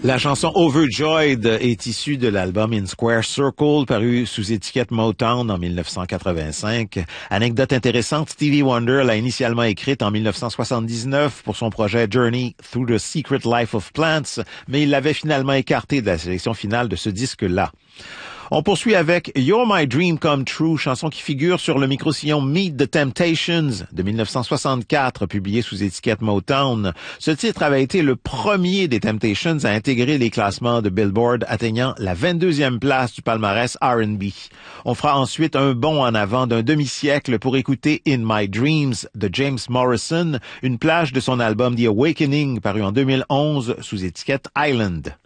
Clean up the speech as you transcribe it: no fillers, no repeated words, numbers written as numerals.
La chanson Overjoyed est issue de l'album In Square Circle, paru sous étiquette Motown en 1985. Anecdote intéressante, Stevie Wonder l'a initialement écrite en 1979 pour son projet Journey Through the Secret Life of Plants, mais il l'avait finalement écarté de la sélection finale de ce disque-là. On poursuit avec You're My Dream Come True, chanson qui figure sur le micro-sillon Meet the Temptations de 1964, publié sous étiquette Motown. Ce titre avait été le premier des Temptations à intégrer les classements de Billboard, atteignant la 22e place du palmarès R&B. On fera ensuite un bond en avant d'un demi-siècle pour écouter In My Dreams de James Morrison, une plage de son album The Awakening, paru en 2011 sous étiquette Island.